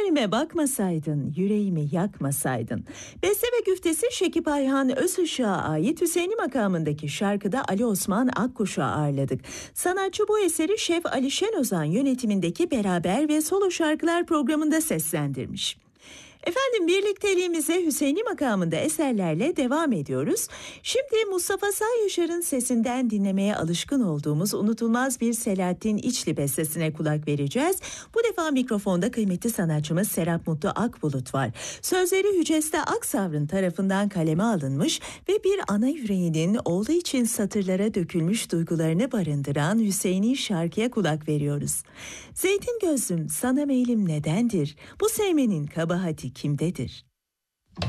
Halimime bakmasaydın, yüreğimi yakmasaydın. Beste ve güftesi Şekip Ayhan Özışık'a ait Hüseyni makamındaki şarkıda Ali Osman Akkuş'u ağırladık. Sanatçı bu eseri Şef Ali Şenozan yönetimindeki Beraber ve Solo Şarkılar programında seslendirmiş. Efendim birlikteliğimize Hüseyni makamında eserlerle devam ediyoruz. Şimdi Mustafa Sağ Yaşar'ın sesinden dinlemeye alışkın olduğumuz unutulmaz bir Selahattin İçli bestesine kulak vereceğiz. Bu defa mikrofonda kıymetli sanatçımız Serap Mutlu Akbulut var. Sözleri Hüceste Aksavr'ın tarafından kaleme alınmış ve bir ana yüreğinin oğlu için satırlara dökülmüş duygularını barındıran Hüseyni şarkıya kulak veriyoruz. Zeytin gözlüm sana meylim nedendir? Bu sevmenin kabahati kimdedir?